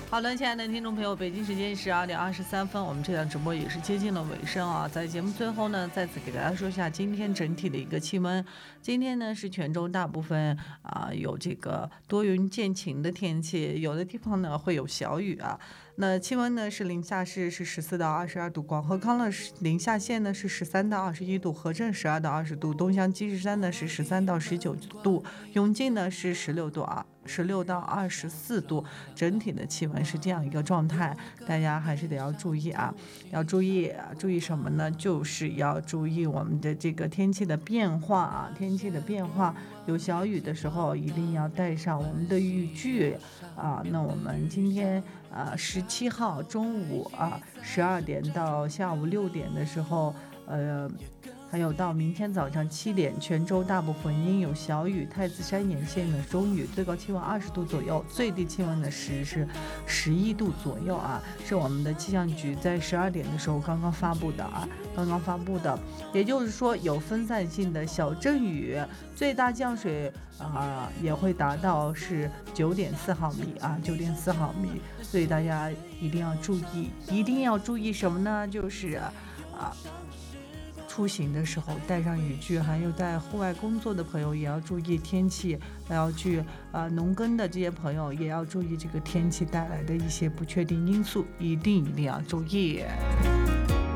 好的，亲爱的听众朋友，北京时间12:23，我们这档直播也是接近了尾声啊。在节目最后呢，再次给大家说一下今天整体的一个气温。今天呢是泉州大部分有这个多云见晴的天气，有的地方呢会有小雨啊。那气温呢是零下是14到22度，广和康乐零下线呢是13到21度，和正12到20度，东乡积石山呢是13到19度，永靖呢是16度16到24度，整体的气温是这样一个状态，大家还是得要注意啊，要注意什么呢？就是要注意我们的这个天气的变化啊，天气的变化，有小雨的时候一定要带上我们的雨具啊。那我们今天17号中午12点到下午6点的时候，还有到明天早上7点，泉州大部分阴有小雨，太子山沿线的中雨，最高气温20度左右，最低气温的是11度左右啊，是我们的气象局在12点的时候刚刚发布的，也就是说有分散性的小阵雨，最大降水也会达到是9.4毫米9.4毫米，所以大家一定要注意什么呢？就是出行的时候带上雨具，还有在户外工作的朋友也要注意天气，要去农耕的这些朋友也要注意这个天气带来的一些不确定因素，一定要注意。